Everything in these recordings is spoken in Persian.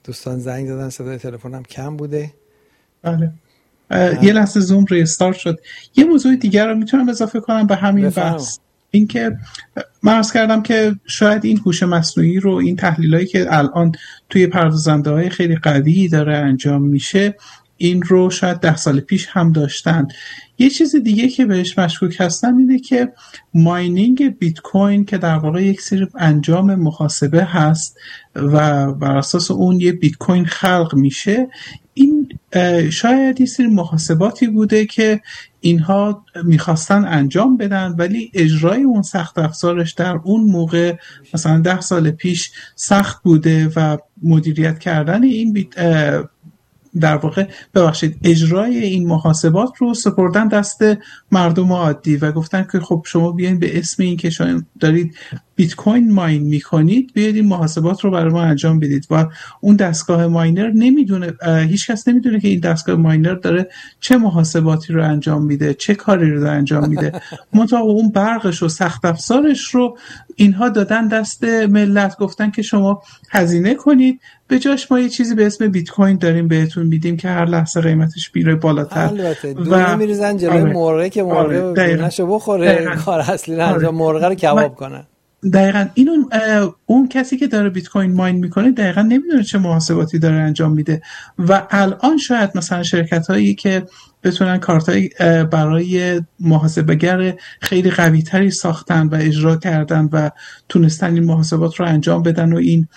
دوستان زنگ زدن، صدای تلفنم کم بوده. بله. یه لحظه زوم ریستارت شد. یه موضوع دیگر رو میتونم اضافه کنم به همین بحث، اینکه من عرض کردم که شاید این هوش مصنوعی رو، این تحلیلایی که الان توی پردازنده‌های خیلی قوی داره انجام میشه، این رو شاید 10 سال پیش هم داشتن. یه چیز دیگه که بهش مشکوک هستم اینه که ماینینگ بیت کوین که در واقع یک سری انجام محاسبه هست و بر اساس اون یه بیت کوین خلق میشه، این شاید یه سری محاسباتی بوده که اینها میخواستن انجام بدن، ولی اجرای اون سخت افزارش در اون موقع مثلا 10 سال پیش سخت بوده و مدیریت کردن این در واقع اجرای این محاسبات رو سپردن دست مردم عادی و گفتن که خب شما بیاین به اسم این که شما دارید بیت کوین ماین میکنید، بیاید این محاسبات رو برای ما انجام بدید. و اون دستگاه ماینر نمیدونه، هیچ کس نمیدونه که این دستگاه ماینر داره چه محاسباتی رو انجام میده، چه کاری رو داره انجام میده. منتها اون برقش و سخت افزارش رو اینها دادن دست ملت، گفتن که شما هزینه کنید، به جاش ما یه چیزی به اسم بیت کوین داریم بهتون میدیم که هر لحظه قیمتش میره بالاتر. البته دونه میریزن جلوی مرغه که مرغه دونه‌شو بخوره، کار اصلی رو انجام، مرغه رو کباب کنن. دقیقاً این اون کسی که داره بیت کوین ماین میکنه دقیقاً نمیدونه چه محاسباتی داره انجام میده. و الان شاید مثلا شرکت هایی که بتونن کارتای برای محاسبه‌گر خیلی قوی تری ساختن و اجرا کردن و تونستن این محاسبات رو انجام بدن و این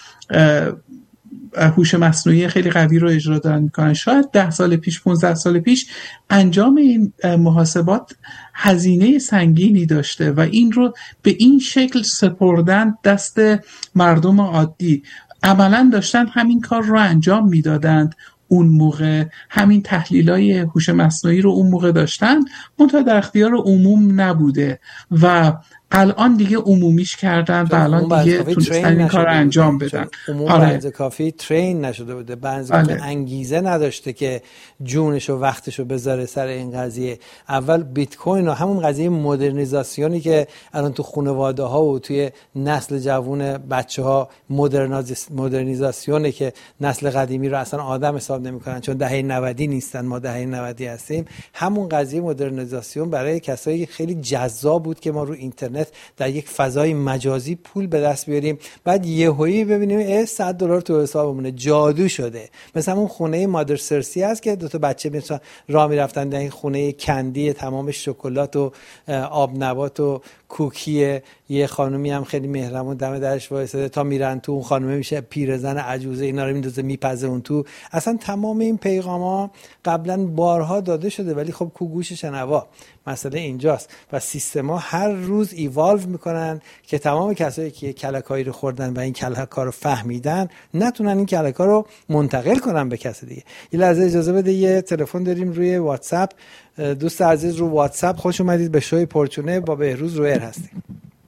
هوش مصنوعی خیلی قوی رو اجرا دارن میکنن، شاید 10 سال پیش 15 سال پیش انجام این محاسبات هزینه سنگینی داشته و این رو به این شکل سپردن دست مردم عادی. عملا داشتن همین کار رو انجام میدادند اون موقع، همین تحلیلای هوش مصنوعی رو اون موقع داشتن، منتها در اختیار عموم نبوده و الان دیگه عمومیش کردن و الان دیگه تونستن این کار رو انجام بدن. عموم بنز کافی ترین نشده بوده، بنز کافی انگیزه نداشته که جونش و وقتش رو بذاره سر این قضیه. اول بیت کوین و همون قضیه مدرنیزاسیونی که الان تو خانواده ها و توی نسل جوون بچه ها مدرنیزاسیونه که نسل قدیمی رو اصلا آدم حساب نمی‌کنن چون دهه 90 نیستن، ما دهه 90 هستیم. همون قضیه مدرنیزاسیون برای کسایی خیلی جذاب بود که ما رو اینترنت در یک فضای مجازی پول به دست بیاریم، بعد یهویی ببینیم $100 تو حسابمونه، جادو شده. مثلا اون خونه مادر سرسی هست که دو تا بچه مثلا راه میرفتن در این خونه کندی تمام شکلات و آب نبات و کوکیه، یه خانومی هم خیلی مهربون دم درش وایساده تا میرن تو، اون خانومه میشه پیرزن عجوزه، اینا رو میندازه میپزه اون تو. اصلا تمام این پیغاما قبلا بارها داده شده ولی خب کو گوش شنوا. مسئله اینجاست و سیستما هر روز ایوالو میکنن که تمام کسایی که کلکایی رو خوردن و این کلکا رو فهمیدن نتونن این کلکا رو منتقل کنن به کس دیگه. یه لحظه اجازه بده، یه تلفن داریم روی واتساپ. دوست عزیز رو واتساپ خوش اومدید به شوی پورچونه، با بهروز روئر هستیم.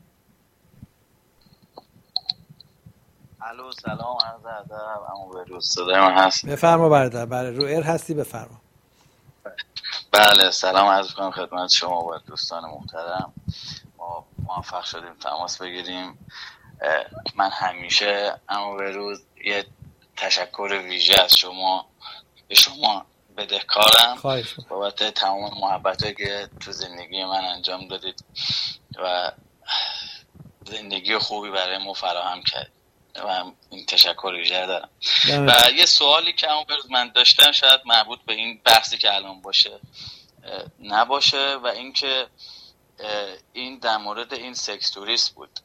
الو سلام، عرض ادب. عمو بهروز صدای من هست؟ بفرما برادر. بله روئر هستی، بفرما. بله سلام عرض می‌کنم خدمت شما و دوستان محترم. ما موفق شدیم تماس بگیریم. من همیشه عمو بهروز یه تشکر ویژه از شما به شما بدهکارم بابت تمام محبتایی که تو زندگی من انجام دادید و زندگی خوبی برای ما فراهم کردید و این تشکر ویژه دارم. و یه سوالی که عمو بهروز من داشتم شاید مربوط به این بحثی که الان باشه نباشه و اینکه این در مورد این سکس توریست بود.